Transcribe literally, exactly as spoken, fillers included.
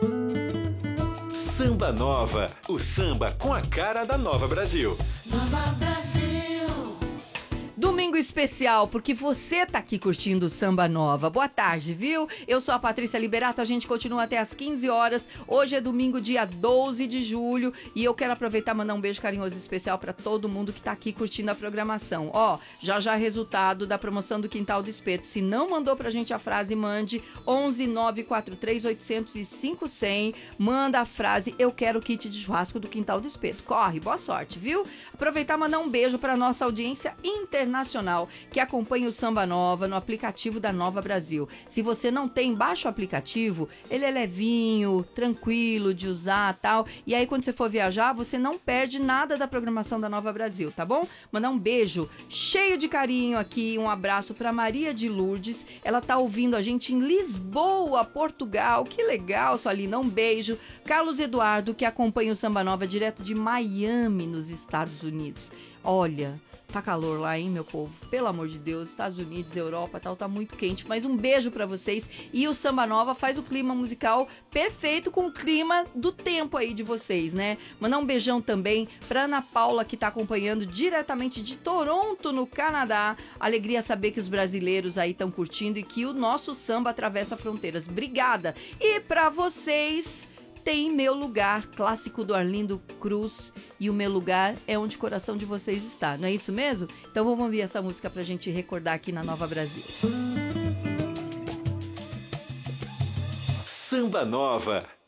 Samba Nova, o samba com a cara da Nova Brasil. Nova Brasil. Domingo especial, porque você tá aqui curtindo o Samba Nova. Boa tarde, viu? Eu sou a Patrícia Liberato, a gente continua até às quinze horas. Hoje é domingo, dia doze de julho, e eu quero aproveitar e mandar um beijo carinhoso especial pra todo mundo que tá aqui curtindo a programação. Ó, já já resultado da promoção do Quintal do Espeto. Se não mandou pra gente a frase, mande onze nove quatro três oito zero zero cinco zero zero. Manda a frase, eu quero kit de churrasco do Quintal do Espeto. Corre, boa sorte, viu? Aproveitar e mandar um beijo pra nossa audiência internacional que acompanha o Samba Nova no aplicativo da Nova Brasil. Se você não tem, baixa o aplicativo, ele é levinho, tranquilo de usar, tal, e aí quando você for viajar, você não perde nada da programação da Nova Brasil, tá bom? Mandar um beijo cheio de carinho aqui, um abraço pra Maria de Lourdes, ela tá ouvindo a gente em Lisboa, Portugal, que legal, Solina, um beijo. Carlos Eduardo, que acompanha o Samba Nova direto de Miami, nos Estados Unidos. Olha, tá calor lá, hein, meu povo? Pelo amor de Deus, Estados Unidos, Europa, tal, tá muito quente. Mas um beijo pra vocês. E o Samba Nova faz o clima musical perfeito com o clima do tempo aí de vocês, né? Mandar um beijão também pra Ana Paula, que tá acompanhando diretamente de Toronto, no Canadá. Alegria saber que os brasileiros aí estão curtindo e que o nosso samba atravessa fronteiras. Obrigada! E pra vocês... tem Meu Lugar, clássico do Arlindo Cruz, e o meu lugar é onde o coração de vocês está, não é isso mesmo? Então vamos ouvir essa música pra gente recordar aqui na Nova Brasil. Samba Nova,